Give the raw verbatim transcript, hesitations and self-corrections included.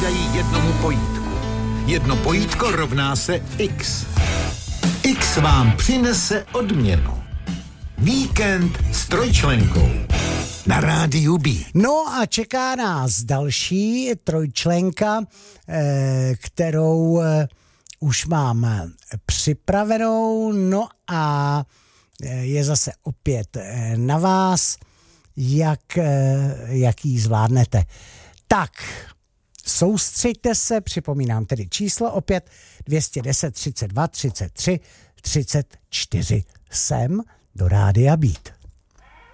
odpovídají jednomu pojítku. Jedno pojítko rovná se X. X vám přinese odměnu. Víkend s trojčlenkou na rádiu B. No a čeká nás další trojčlenka, kterou už mám připravenou, no a je zase opět na vás, jak, jak ji zvládnete. Tak, soustřeďte se, připomínám tedy číslo opět dvě stě deset třicet dva třicet tři třicet čtyři sem do Rádia Beat.